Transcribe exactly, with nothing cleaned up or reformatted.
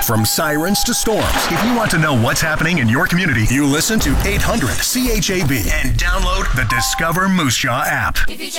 From sirens to storms, if you want to know what's happening in your community, you listen to eight hundred C H A B and download the Discover Moose Jaw app.